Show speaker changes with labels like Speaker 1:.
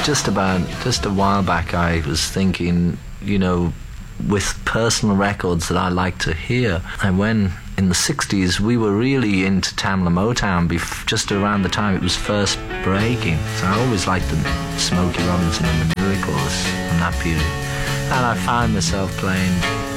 Speaker 1: just a while back, I was thinking, with personal records that I like to hear. And when in the 60s we were really into Tamla Motown, just around the time it was first breaking. So I always liked the Smokey Robinson and the Miracles from that period. And I found myself playing